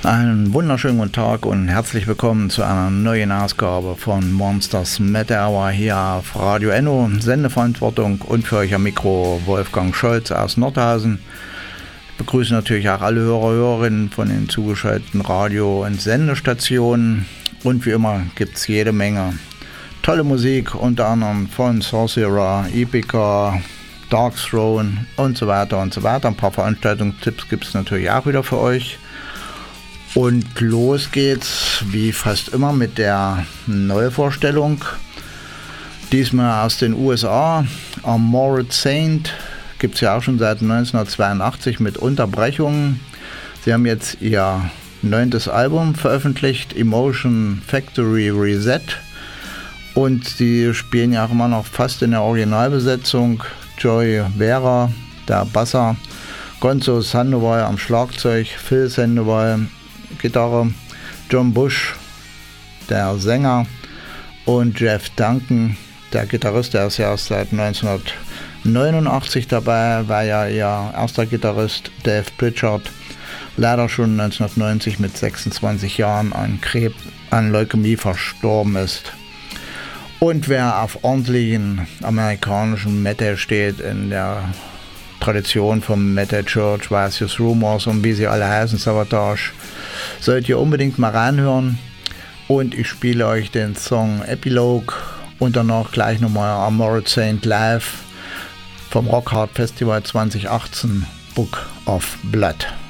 Einen wunderschönen guten Tag und herzlich willkommen zu einer neuen Ausgabe von Monsters Metal Hour hier auf Radio Enno. Sendeverantwortung und für euch am Mikro Wolfgang Scholz aus Nordhausen. Ich begrüße natürlich auch alle Hörerinnen von den zugeschalteten Radio- und Sendestationen. Und wie immer gibt es jede Menge tolle Musik, unter anderem von Sorcerer, Epica, Dark Throne und so weiter und so weiter. Ein paar Veranstaltungstipps gibt es natürlich auch wieder für euch. Und los geht's, wie fast immer, mit der Neuvorstellung. Diesmal aus den USA. Armored Saint gibt es ja auch schon seit 1982 mit Unterbrechungen. Sie haben jetzt ihr 9. Album veröffentlicht, Emotion Factory Reset. Und sie spielen ja auch immer noch fast in der Originalbesetzung. Joey Vera, der Basser, Gonzo Sandoval am Schlagzeug, Phil Sandoval Gitarre, John Bush, der Sänger, und Jeff Duncan, der Gitarrist, der ist ja erst seit 1989 dabei, war ja ihr erster Gitarrist Dave Pritchard, leider schon 1990 mit 26 Jahren an Leukämie verstorben ist. Und wer auf ordentlichen amerikanischen Metal steht, in der Tradition vom Metal Church, Vicious Rumors und wie sie alle heißen, Savatage, sollt ihr unbedingt mal reinhören. Und ich spiele euch den Song Epilogue und danach gleich nochmal Armored Saint Live vom Rockhard Festival 2018, Book of Blood.